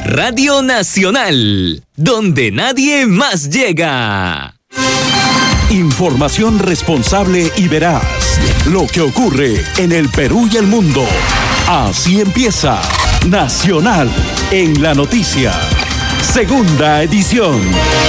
Radio Nacional, donde nadie más llega. Información responsable y veraz. Lo que ocurre en el Perú y el mundo. Así empieza Nacional en la Noticia. Segunda edición.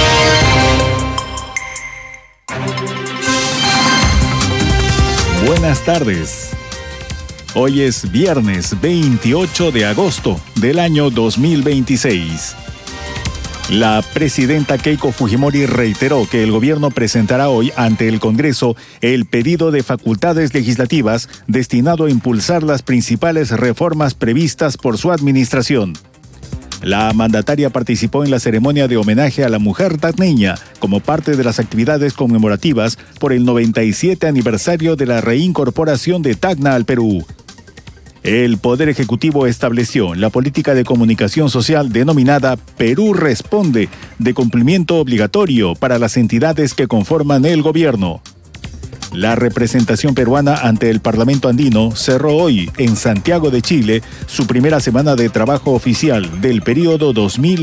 Buenas tardes. Hoy es viernes 28 de agosto del año 2026. La presidenta Keiko Fujimori reiteró que el gobierno presentará hoy ante el Congreso el pedido de facultades legislativas destinado a impulsar las principales reformas previstas por su administración. La mandataria participó en la ceremonia de homenaje a la mujer tacneña como parte de las actividades conmemorativas por el 97 aniversario de la reincorporación de Tacna al Perú. El Poder Ejecutivo estableció la política de comunicación social denominada Perú Responde, de cumplimiento obligatorio para las entidades que conforman el gobierno. La representación peruana ante el Parlamento andino cerró hoy en Santiago de Chile su primera semana de trabajo oficial del periodo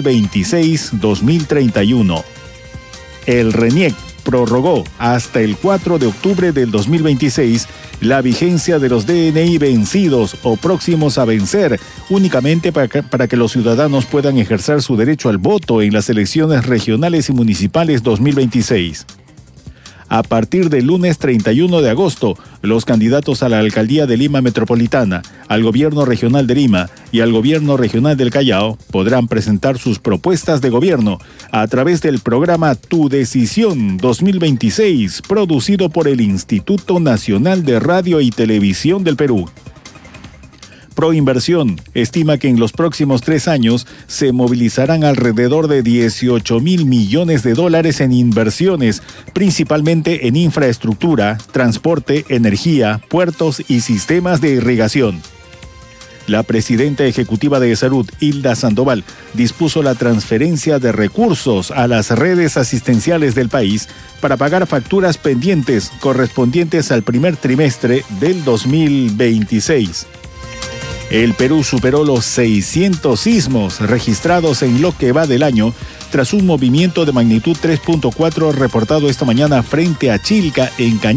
2026-2031. El RENIEC prorrogó hasta el 4 de octubre del 2026 la vigencia de los DNI vencidos o próximos a vencer, únicamente para que los ciudadanos puedan ejercer su derecho al voto en las elecciones regionales y municipales 2026. A partir del lunes 31 de agosto, los candidatos a la Alcaldía de Lima Metropolitana, al Gobierno Regional de Lima y al Gobierno Regional del Callao podrán presentar sus propuestas de gobierno a través del programa Tu Decisión 2026, producido por el Instituto Nacional de Radio y Televisión del Perú. Proinversión estima que en los próximos 3 años se movilizarán alrededor de 18.000 millones de dólares en inversiones, principalmente en infraestructura, transporte, energía, puertos y sistemas de irrigación. La presidenta ejecutiva de Salud, Hilda Sandoval, dispuso la transferencia de recursos a las redes asistenciales del país para pagar facturas pendientes correspondientes al primer trimestre del 2026. El Perú superó los 600 sismos registrados en lo que va del año, tras un movimiento de magnitud 3.4 reportado esta mañana frente a Chilca, en Cañete.